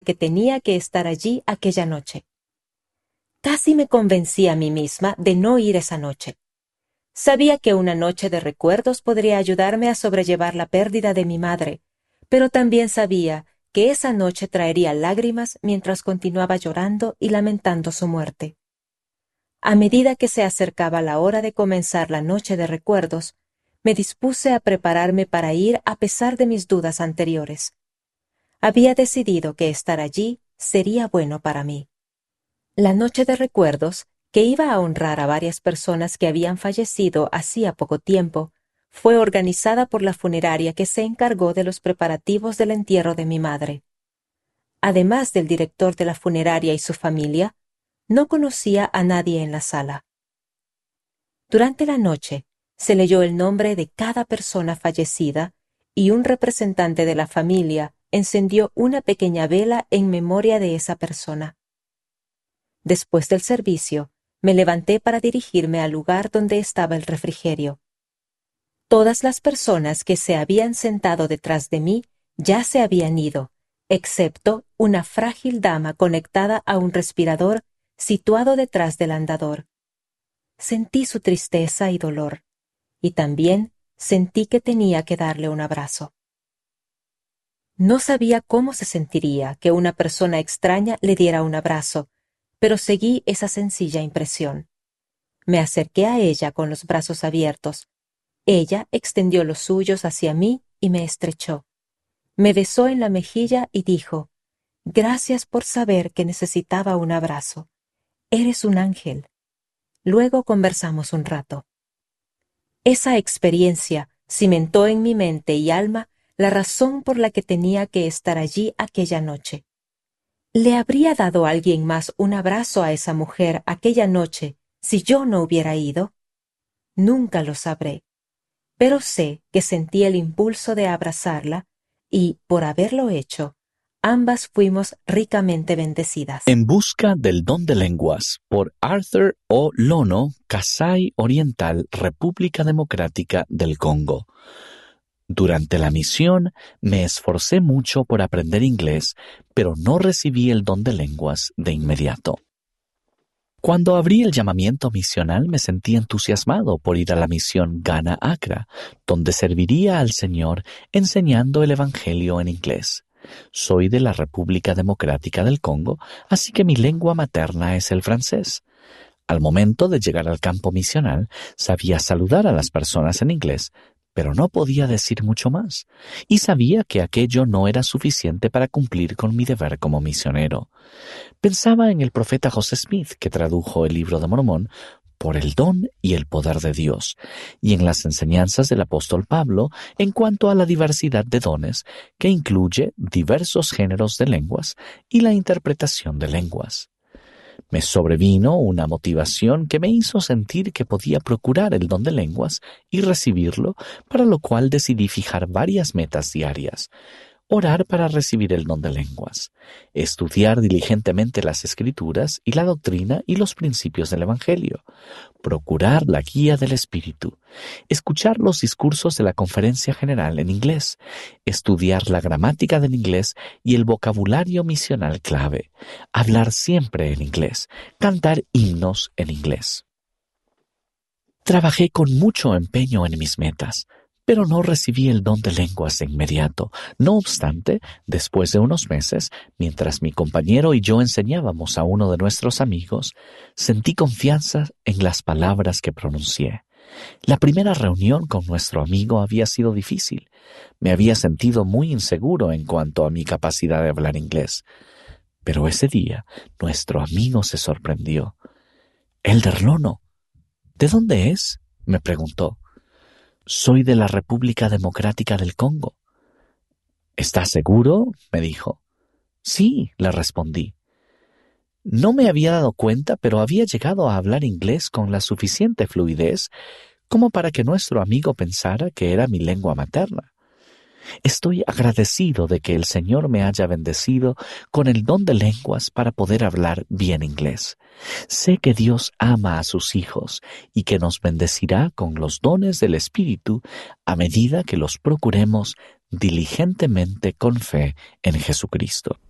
que tenía que estar allí aquella noche. Casi me convencí a mí misma de no ir esa noche. Sabía que una noche de recuerdos podría ayudarme a sobrellevar la pérdida de mi madre, pero también sabía que esa noche traería lágrimas mientras continuaba llorando y lamentando su muerte. A medida que se acercaba la hora de comenzar la noche de recuerdos, me dispuse a prepararme para ir a pesar de mis dudas anteriores. Había decidido que estar allí sería bueno para mí. La noche de recuerdos, que iba a honrar a varias personas que habían fallecido hacía poco tiempo, fue organizada por la funeraria que se encargó de los preparativos del entierro de mi madre. Además del director de la funeraria y su familia, no conocía a nadie en la sala. Durante la noche, se leyó el nombre de cada persona fallecida y un representante de la familia encendió una pequeña vela en memoria de esa persona. Después del servicio, me levanté para dirigirme al lugar donde estaba el refrigerio. Todas las personas que se habían sentado detrás de mí ya se habían ido, excepto una frágil dama conectada a un respirador situado detrás del andador. Sentí su tristeza y dolor, y también sentí que tenía que darle un abrazo. No sabía cómo se sentiría que una persona extraña le diera un abrazo, pero seguí esa sencilla impresión. Me acerqué a ella con los brazos abiertos. Ella extendió los suyos hacia mí y me estrechó. Me besó en la mejilla y dijo: «Gracias por saber que necesitaba un abrazo. Eres un ángel». Luego conversamos un rato. Esa experiencia cimentó en mi mente y alma la razón por la que tenía que estar allí aquella noche. ¿Le habría dado a alguien más un abrazo a esa mujer aquella noche si yo no hubiera ido? Nunca lo sabré, pero sé que sentí el impulso de abrazarla y, por haberlo hecho, ambas fuimos ricamente bendecidas. En busca del don de lenguas, por Arthur O. Lono, Kasai Oriental, República Democrática del Congo. Durante la misión me esforcé mucho por aprender inglés, pero no recibí el don de lenguas de inmediato. Cuando abrí el llamamiento misional me sentí entusiasmado por ir a la misión Ghana Accra, donde serviría al Señor enseñando el Evangelio en inglés. Soy de la República Democrática del Congo, así que mi lengua materna es el francés. Al momento de llegar al campo misional, sabía saludar a las personas en inglés, pero no podía decir mucho más, y sabía que aquello no era suficiente para cumplir con mi deber como misionero. Pensaba en el profeta José Smith, que tradujo el Libro de Mormón, por el don y el poder de Dios, y en las enseñanzas del apóstol Pablo en cuanto a la diversidad de dones, que incluye diversos géneros de lenguas y la interpretación de lenguas. Me sobrevino una motivación que me hizo sentir que podía procurar el don de lenguas y recibirlo, para lo cual decidí fijar varias metas diarias. Orar para recibir el don de lenguas, estudiar diligentemente las Escrituras y la doctrina y los principios del Evangelio, procurar la guía del Espíritu, escuchar los discursos de la conferencia general en inglés, estudiar la gramática del inglés y el vocabulario misional clave, hablar siempre en inglés, cantar himnos en inglés. Trabajé con mucho empeño en mis metas, pero no recibí el don de lenguas de inmediato. No obstante, después de unos meses, mientras mi compañero y yo enseñábamos a uno de nuestros amigos, sentí confianza en las palabras que pronuncié. La primera reunión con nuestro amigo había sido difícil. Me había sentido muy inseguro en cuanto a mi capacidad de hablar inglés. Pero ese día, nuestro amigo se sorprendió. «Elder Lono, ¿de dónde es?», me preguntó. «Soy de la República Democrática del Congo». «¿Estás seguro?», me dijo. «Sí», le respondí. No me había dado cuenta, pero había llegado a hablar inglés con la suficiente fluidez como para que nuestro amigo pensara que era mi lengua materna. Estoy agradecido de que el Señor me haya bendecido con el don de lenguas para poder hablar bien inglés. Sé que Dios ama a sus hijos y que nos bendecirá con los dones del Espíritu a medida que los procuremos diligentemente con fe en Jesucristo.